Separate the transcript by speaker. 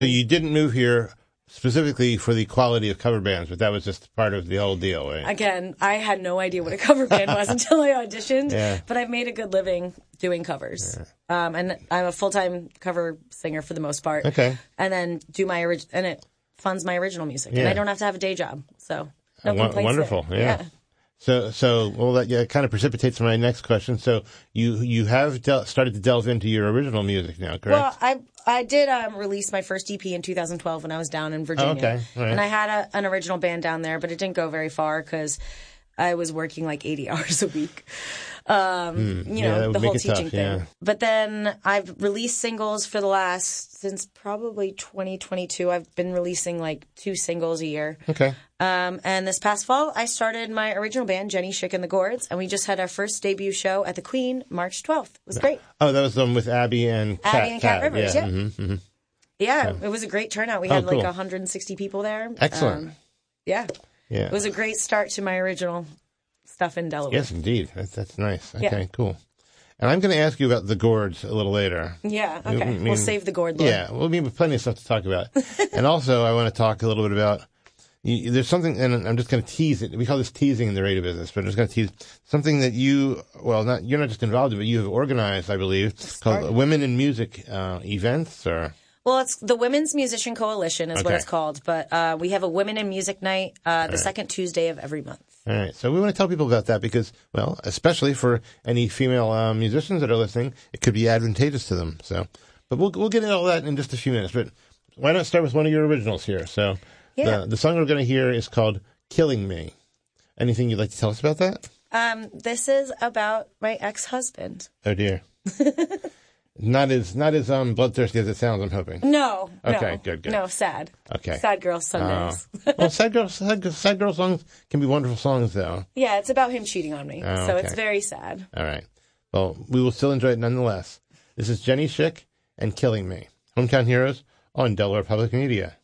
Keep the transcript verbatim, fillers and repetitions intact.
Speaker 1: So you didn't move here specifically for the quality of cover bands, but that was just part of the whole deal, right?
Speaker 2: Again, I had no idea what a cover band was until I auditioned,
Speaker 1: yeah.
Speaker 2: but I've made a good living doing covers. Yeah. Um, and I'm a full-time cover singer for the most part.
Speaker 1: Okay.
Speaker 2: And then do my orig- and it funds my original music.
Speaker 1: Yeah.
Speaker 2: And I don't have to have a day job, so no
Speaker 1: w-
Speaker 2: complaints
Speaker 1: Wonderful,
Speaker 2: there.
Speaker 1: yeah.
Speaker 2: yeah.
Speaker 1: So, so well, that yeah, kind of precipitates my next question. So, you you have del- started to delve into your original music now, correct?
Speaker 2: Well, I I did um, release my first E P in two thousand twelve when I was down in Virginia.
Speaker 1: Oh, okay. All right.
Speaker 2: And I had a, an original band down there, but it didn't go very far because I was working like eighty hours a week. Um,
Speaker 1: mm,
Speaker 2: you
Speaker 1: yeah,
Speaker 2: know, the whole teaching
Speaker 1: tough,
Speaker 2: thing.
Speaker 1: Yeah.
Speaker 2: But then I've released singles for the last, since probably twenty twenty-two. I've been releasing like two singles a year.
Speaker 1: Okay.
Speaker 2: Um, and this past fall, I started my original band, Jenny Schick and the Gourds, and we just had our first debut show at the Queen, March twelfth. It was great.
Speaker 1: Oh, that was the one with Abby and Kat.
Speaker 2: Abby and Kat Rivers, yeah.
Speaker 1: Yeah, mm-hmm, mm-hmm.
Speaker 2: yeah
Speaker 1: so.
Speaker 2: It was a great turnout. We
Speaker 1: oh,
Speaker 2: had like
Speaker 1: cool.
Speaker 2: one hundred sixty people there.
Speaker 1: Excellent.
Speaker 2: Um, yeah.
Speaker 1: Yeah.
Speaker 2: It was a great start to my original stuff in Delaware.
Speaker 1: Yes, indeed. That's, that's nice. Okay,
Speaker 2: yeah.
Speaker 1: cool. And I'm going to ask you about the Gourds a little later.
Speaker 2: Yeah, okay.
Speaker 1: I mean,
Speaker 2: we'll save the Gourd lore.
Speaker 1: Yeah, we'll be plenty of stuff to talk about. And also, I want to talk a little bit about, you, there's something, and I'm just going to tease it. We call this teasing in the radio business, but I'm just going to tease something that you, well, not you're not just involved in, but you have organized, I believe, called
Speaker 2: Sorry.
Speaker 1: Women in Music uh, events, or...
Speaker 2: Well, it's the Women's Musician Coalition is
Speaker 1: okay.
Speaker 2: what it's called, but uh, we have a Women in Music night uh, the
Speaker 1: right.
Speaker 2: second Tuesday of every month.
Speaker 1: All right. So we want to tell people about that because, well, especially for any female uh, musicians that are listening, it could be advantageous to them. So, but we'll we'll get into all that in just a few minutes. But why not start with one of your originals here? So,
Speaker 2: yeah.
Speaker 1: the the song we're going to hear is called "Killing Me." Anything you'd like to tell us about that?
Speaker 2: Um, this is about my ex-husband.
Speaker 1: Oh dear. Not as not as um bloodthirsty as it sounds, I'm hoping.
Speaker 2: No.
Speaker 1: Okay,
Speaker 2: no,
Speaker 1: good, good.
Speaker 2: No, sad.
Speaker 1: Okay.
Speaker 2: Sad Girl Sundays.
Speaker 1: Uh, well, sad girl, sad, girl- sad girl songs can be wonderful songs, though.
Speaker 2: Yeah, it's about him cheating on me,
Speaker 1: Oh,
Speaker 2: so
Speaker 1: okay.
Speaker 2: it's very sad.
Speaker 1: All right. Well, we will still enjoy it nonetheless. This is Jenny Schick and "Killing Me." Hometown Heroes on Delaware Public Media.